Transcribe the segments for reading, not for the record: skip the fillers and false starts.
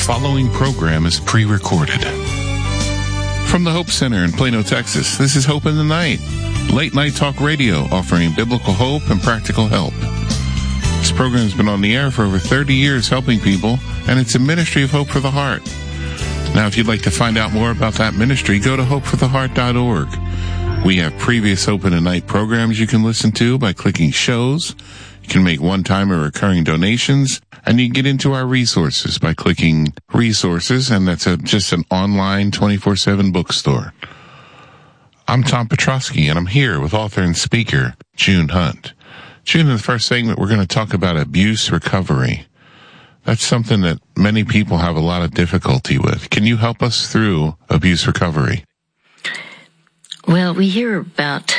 following program is pre-recorded. From the Hope Center in Plano, Texas, this is Hope in the Night, late night talk radio offering biblical hope and practical help. This program has been on the air for over 30 years helping people, and it's a ministry of Hope for the Heart. Now, if you'd like to find out more about that ministry, go to hopefortheheart.org. We have previous Hope in the Night programs you can listen to by clicking shows. You can make one-time or recurring donations, and you can get into our resources by clicking resources, and that's just an online 24/7 bookstore. I'm Tom Petrosky, and I'm here with author and speaker June Hunt. June, in the first segment, we're going to talk about abuse recovery. That's something that many people have a lot of difficulty with. Can you help us through abuse recovery? Well, we hear about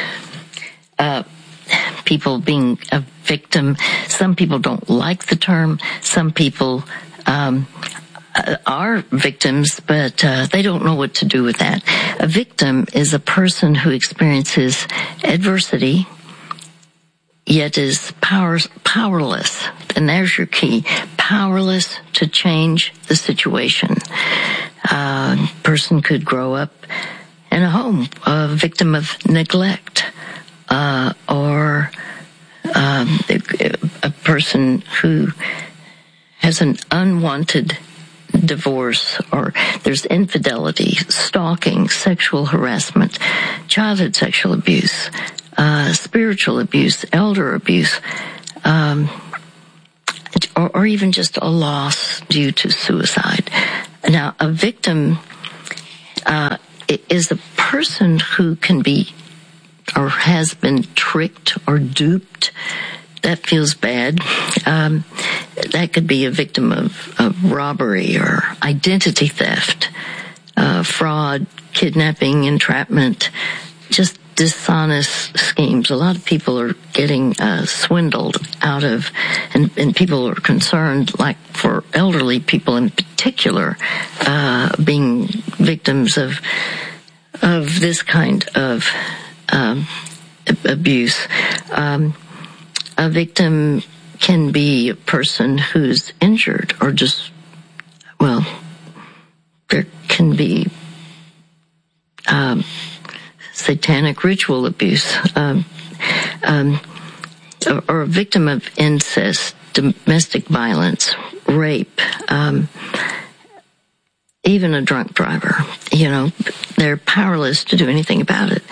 people being a victim. Some people don't like the term. Some people are victims, but they don't know what to do with that. A victim is a person who experiences adversity, yet is powerless. And there's your key. Powerless to change the situation. A person could grow up in a home, a victim of neglect, or a person who has an unwanted divorce, or there's infidelity, stalking, sexual harassment, childhood sexual abuse, spiritual abuse, elder abuse, or even just a loss due to suicide. Now, a victim is a person who can be or has been tricked or duped. That feels bad. That could be a victim of robbery or identity theft, fraud, kidnapping, entrapment, just dishonest schemes. A lot of people are getting swindled out of, and people are concerned, like for elderly people in particular, being victims of this kind of abuse. A victim can be a person who's injured or just, well, there can be satanic ritual abuse, or a victim of incest, domestic violence, rape, even a drunk driver. You know, they're powerless to do anything about it.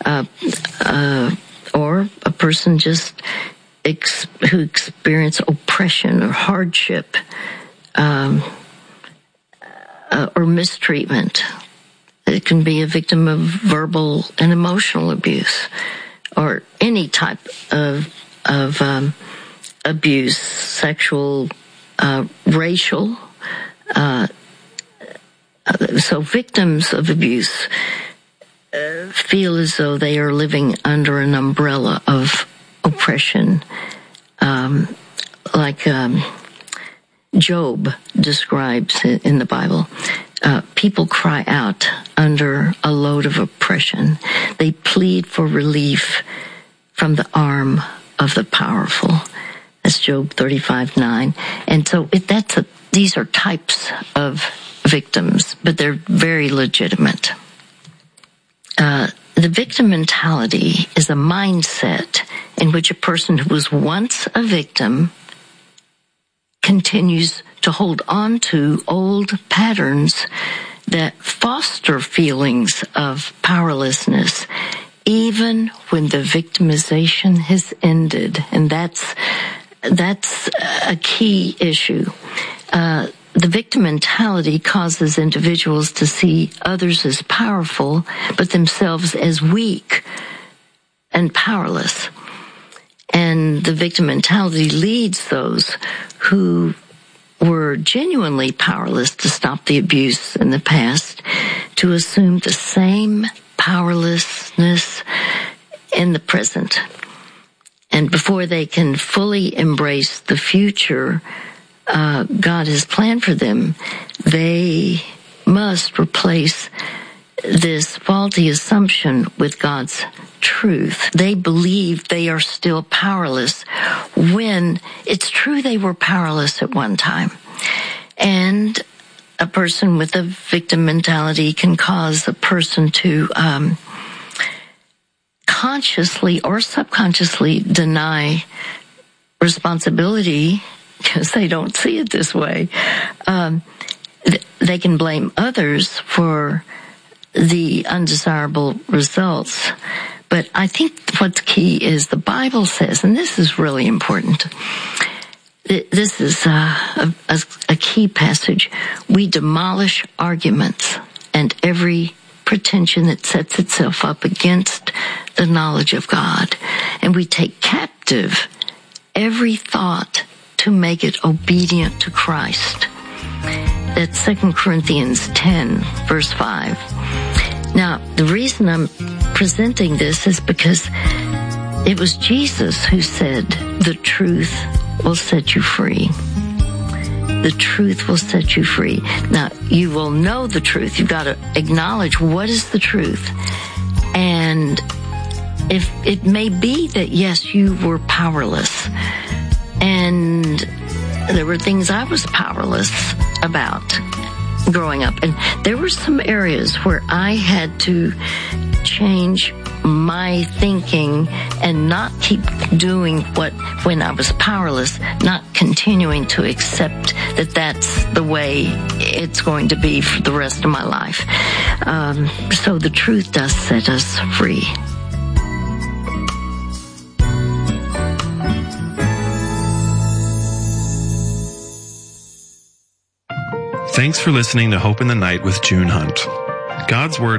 Or a person just who experience oppression or hardship, or mistreatment. It can be a victim of verbal and emotional abuse, or any type of abuse, sexual, racial. So victims of abuse feel as though they are living under an umbrella of oppression, like Job describes in the Bible. People cry out under a load of oppression. They plead for relief from the arm of the powerful. That's Job 35:9. And so these are types of victims, but they're very legitimate. The victim mentality is a mindset in which a person who was once a victim continues to hold on to old patterns that foster feelings of powerlessness, even when the victimization has ended. And that's a key issue. The victim mentality causes individuals to see others as powerful, but themselves as weak and powerless. And the victim mentality leads those who were genuinely powerless to stop the abuse in the past to assume the same powerlessness in the present. And before they can fully embrace the future God has planned for them, they must replace this faulty assumption with God's truth. They believe they are still powerless when it's true they were powerless at one time. And a person with a victim mentality can cause a person to consciously or subconsciously deny responsibility because they don't see it this way. They can blame others for the undesirable results. But I think what's key is the Bible says, and this is really important, this is a key passage, we demolish arguments and every pretension that sets itself up against the knowledge of God. And we take captive every thought to make it obedient to Christ. That's 2 Corinthians 10, verse 5. Now, the reason I'm presenting this is because it was Jesus who said, the truth will set you free. The truth will set you free. Now, you will know the truth. You've got to acknowledge what is the truth. And if it may be that, yes, you were powerless. And there were things I was powerless about growing up. And there were some areas where I had to change my thinking and not keep doing when I was powerless, not continuing to accept that that's the way it's going to be for the rest of my life. So the truth does set us free. Thanks for listening to Hope in the Night with June Hunt. God's Word